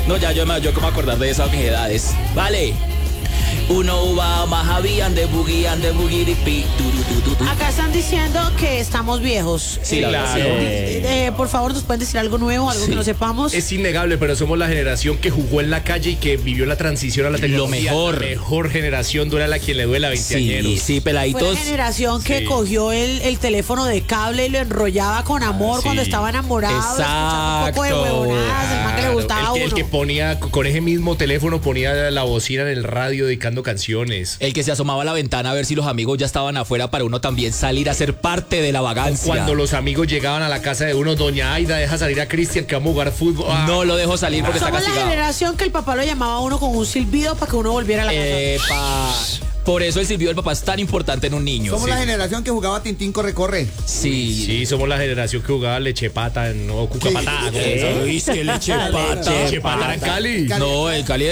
No, yo como acordar de esas edades. Vale. Uno va más habían de boogie and de boogie. Acá están diciendo que estamos viejos. Sí, claro. Por favor, ¿nos pueden decir algo nuevo, algo que no sepamos? Es innegable, pero somos la generación que jugó en la calle y que vivió la transición a la tecnología. Lo mejor. La mejor generación, duela a quien le duela, veinteañeros. Sí, peladitos. Fue la generación que cogió el teléfono de cable y lo enrollaba con amor cuando estaba enamorado. Exacto. Un poco de huevonadas, el man que le gustaba a uno. El que ponía, con ese mismo teléfono, ponía la bocina en el radio dedicando canciones. El que se asomaba a la ventana a ver si los amigos ya estaban afuera para uno también salir a ser parte de la vagancia. Cuando los amigos llegaban a la casa de uno, doña Aida, deja salir a Cristian que vamos a jugar fútbol. No lo dejo salir porque está Somos castigado. la generación que el papá lo llamaba a uno con un silbido para que uno volviera a la casa. Epa. Por eso el silbido del papá es tan importante en un niño. Somos la generación que jugaba Tintín corre. Sí. Somos la generación que jugaba lechepata o cucapatá. ¿Viste lechepata? Lechepata en Cali. No, el Cali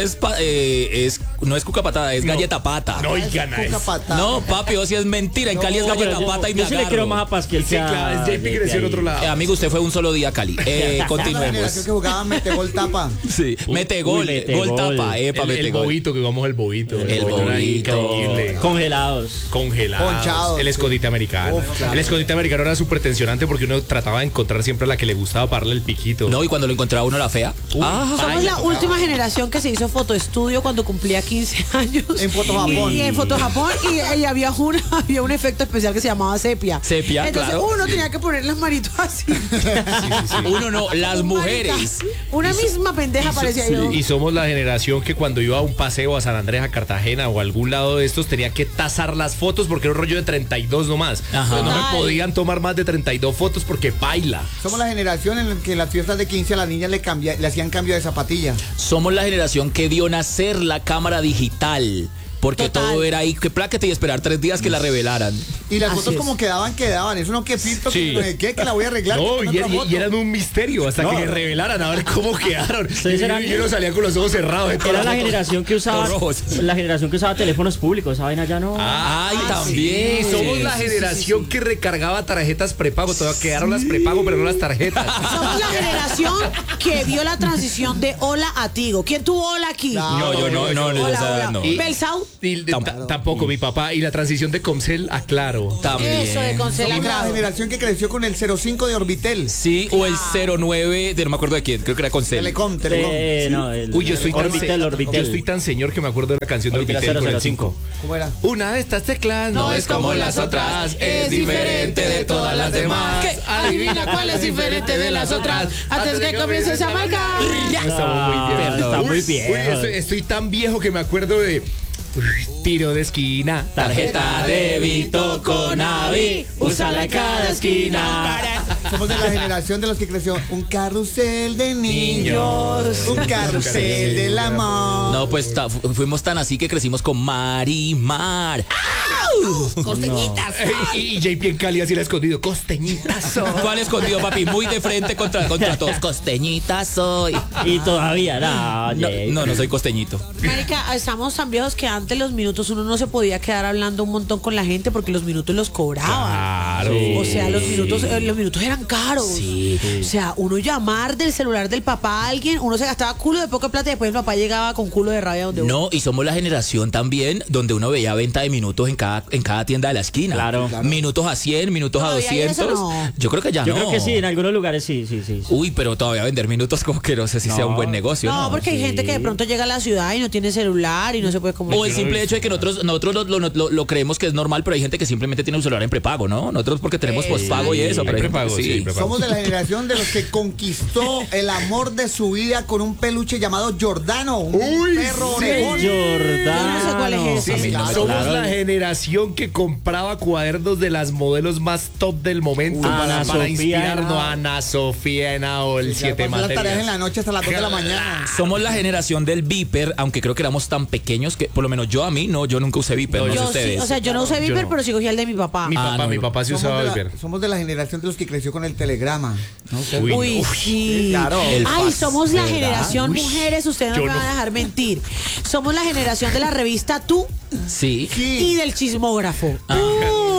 no es cucapatada, es galleta pata. No, oigan, No, papi, o si es mentira, en Cali es galleta pata y me yo sí le quiero más a Pasquiel Sí, claro, es JP creció en otro lado. amigo, usted fue un solo día a Cali. La generación Continuemos. que jugaba Metegol Tapa. Sí, mete gol, gol tapa, mete El gol. bobito, que jugamos el bobito. El era bobito. increíble. Congelados. Ponchados. El escondite americano. Claro. El escondite americano era súper tensionante porque uno trataba de encontrar siempre a la que le gustaba para darle el piquito. No, y cuando lo encontraba uno la fea. Somos la última generación que se hizo fotoestudio cuando cumplía 15 años. En Foto Japón. Y en Foto Japón y había un efecto especial que se llamaba sepia. Sepia, Entonces claro. uno tenía que poner las manitos así. Uno no, las mujeres. Una misma pendeja parecía yo. Y somos la generación que cuando iba a un paseo a San Andrés, a Cartagena o a algún lado de estos tenía que tasar las fotos porque era un rollo de 32 nomás. Ajá. Entonces no me podían tomar más de 32 fotos porque baila. Somos la generación en la que en las fiestas de 15 a las niñas le hacían cambio de zapatilla. Somos la generación que vio nacer la cámara digital. Porque Total. todo era ahí, que pláquete y esperar 3 días que la revelaran. Y las Así fotos es. como quedaban. Eso no que filtro, Sí. que la voy a arreglar. No, que y, otra foto. y eran un misterio hasta que revelaran a ver cómo quedaron. Y uno salía con los ojos cerrados. de todas Era las la fotos. generación que usaba Todos rojos. la generación que usaba teléfonos públicos. Esa vaina ya no. Ay, también. Sí, somos la generación que recargaba tarjetas prepago. Todavía quedaron las prepago, pero no las tarjetas. Somos la generación que vio la transición de Hola a Tigo. ¿Quién tuvo Hola aquí? No, yo no, Hola, esa hola. no. Belsau. Tampoco mi papá. Y la transición de Comcel a Claro. También. Eso de Somos la Concelacrado. generación que creció con el 05 de Orbitel. Sí, o el 09 de no me acuerdo de quién, creo que era con Cel. Telecom. No, el Uy, yo estoy Orbitel. tan señor que me acuerdo de la canción de Orbitel Orbitel con el 005. 5. ¿Cómo era? Una de estas teclas no es como las otras, es diferente de todas las demás. ¿Qué? Adivina cuál es diferente de las otras antes que comiences a marcar. Estamos muy bien. Está muy bien. Uy, estoy tan viejo que me acuerdo de tiro de esquina, Tarjeta débito con Avi, úsala en cada esquina. Somos de la generación de los que creció un carrusel de niños, un carrusel del amor. No, pues fuimos tan así que crecimos con Marimar. Costeñitas. Y JP en Cali así la ha escondido, costeñitas. ¿Cuál escondido, papi? Muy de frente contra todos. Costeñita soy. Y todavía, No soy costeñito. Marica, estamos tan viejos que antes los minutos uno no se podía quedar hablando un montón con la gente porque los minutos los cobraban. Claro. O sea, los minutos eran caros. Sí. O sea, uno llamar del celular del papá a alguien, uno se gastaba culo de poca plata y después el papá llegaba con culo de rabia donde uno. No, y somos la generación también donde uno veía venta de minutos en cada tienda de la esquina. Claro. Minutos a 100, minutos a Todavía hay 200. eso, no. Yo creo que ya Yo no. creo que sí, en algunos lugares sí. Uy, pero todavía vender minutos como que no sé si sea un buen negocio. No, porque hay gente que de pronto llega a la ciudad y no tiene celular y no se puede comunicar. O el simple hecho de que nosotros lo creemos que es normal, pero hay gente que simplemente tiene un celular en prepago, ¿no? Nosotros porque tenemos postpago y eso, pero hay gente que prepago, sí, prepago. Somos de la generación de los que conquistó el amor de su vida con un peluche llamado Giordano, un perro orejón. Yo no sé cuál es ese. Sí, claro, somos claro. la generación que compraba cuadernos de las modelos más top del momento Ana para Sofía inspirarnos Henao. a Ana Sofía Henao, el 7 Las tareas en materias. la noche hasta las 2 de la mañana. Somos la generación del Viper, aunque creo que éramos tan pequeños que, por lo menos yo nunca usé Viper, no sé Yo sí, ustedes. o sea, yo no usé Yo Viper, no. pero sí cogía el de mi papá. Mi papá sí usaba Viper. Somos de la generación de los que creció con el telegrama. ¿no? Uy, Uy, no. sí. Claro. El Ay, fax, somos la ¿verdad? generación mujeres, ustedes no yo me van a no. dejar mentir. Somos la generación de la revista Tú Sí. y del chismógrafo.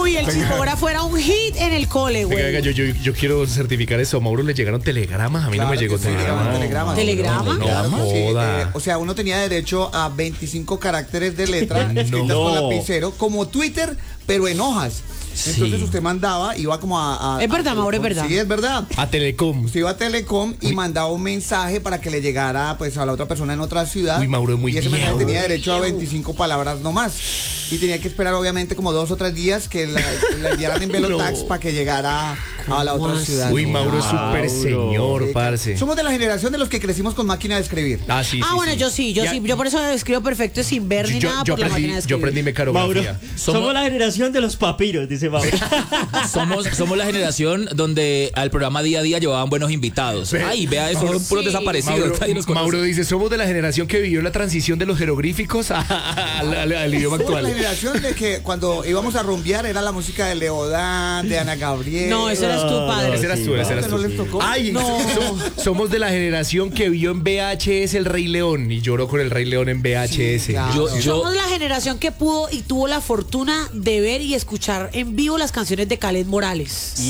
Uy, el chismógrafo era un hit en el cole, Venga, güey. yo quiero certificar eso. A Mauro le llegaron telegramas, a mí no me llegó telegrama. ¿Telegrama? No, Claro que sí, joda. o sea, uno tenía derecho a 25 caracteres de letra escritas No. con lapicero, como Twitter, pero en hojas. Entonces usted mandaba, iba como a Es verdad, Mauro, es verdad. Sí, es verdad. A Telecom. Usted iba a Telecom y mandaba un mensaje para que le llegara pues a la otra persona en otra ciudad. Uy, Mauro, muy y ese mensaje viejo. tenía derecho a 25 palabras nomás. Y tenía que esperar obviamente como 2 o 3 días que la enviaran en Velotax para que llegara a la otra ciudad. Uy, Mauro es súper señor, parce. Somos de la generación de los que crecimos con máquina de escribir. Ah, sí, Ah, sí, bueno, sí. yo sí, Ya- yo por eso escribo perfecto sin ver ni nada por la máquina de Yo aprendí escribir. Mauro, mecanografía. somos la generación de los papiros, dice Mauro. Somos la generación donde al programa día a día llevaban buenos invitados. Ay, vea eso, son puros desaparecidos. Ahí los Mauro conoce. dice, somos de la generación que vivió la transición de los jeroglíficos al idioma Somos de la actual. generación de que cuando íbamos a rumbear era la música de Leodán, de Ana Gabriel. No, ese eras tú, padre. Ese eras tú, ese eras no tú. les tocó. Ay, somos de la generación que vio en VHS El Rey León y lloró con El Rey León en VHS. Sí, claro. Yo, Somos la generación que pudo y tuvo la fortuna de ver y escuchar en vivo las canciones de Caled Morales.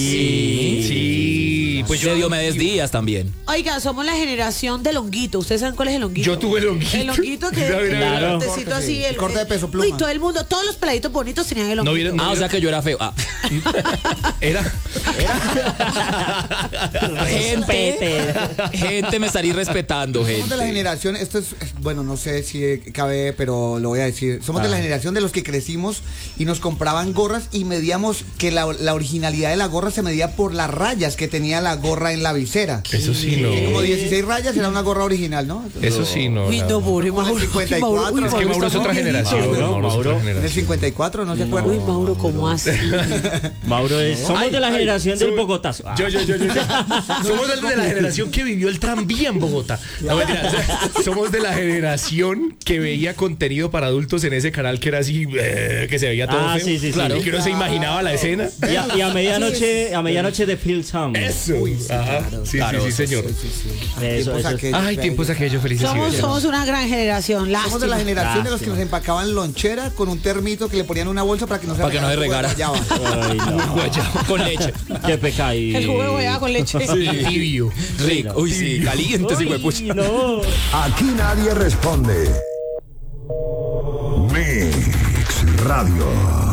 Sí, pues de Diomedes Díaz también. Oiga, somos la generación del honguito. ¿Ustedes saben cuál es el honguito? Yo tuve el honguito. El honguito que Mira, mira, mira. el cortecito así. El corte de peso pluma. Uy, todo el mundo, todos los peladitos bonitos tenían el No honguito. vieron- O sea que yo era feo. Era. Gente me estaría respetando, Somos de la gente. generación, esto es, bueno, no sé si cabe, pero lo voy a decir. Somos de la generación de los que crecimos y nos compraban gorras y medíamos que la originalidad de la gorra se medía por las rayas que tenía la gorra en la visera. Eso sí, no. Como 16 rayas era una gorra original, ¿no? Eso sí, no. Uy, no, pobre Como en Mauro. el 54. Uy, Es que Mauro es está otra muy generación. viejito. ¿no? Mauro es otra Mauro. En el generación. 54, ¿no se acuerdan? Uy, Mauro, ¿cómo así? Mauro es. Somos de la generación del Bogotazo. Ah. Yo. Somos de la generación que vivió el tranvía en Bogotá. No, mentira. Somos de la generación que veía contenido para adultos en ese canal que era así, que se veía todo Ah, feo. sí, sí, sí. Claro. Y que uno se imaginaba la escena. Y a medianoche de Phil Sound. Eso. Ajá. Sí, sí, señor. Eso, Tiempos eso. aquellos. Ay, tiempos aquellos felices. y bellos. Somos una gran generación. Somos de la Lástima. generación de los que nos empacaban lonchera con un termito que le ponían una bolsa para que no se Para que no se regara. guayaba. Ay, no. Con leche. Qué pecado. El jugo de guayaba con leche. Tibio. Rico. Uy, sí, caliente, sí, pucha. No. Aquí nadie responde. Mix Radio.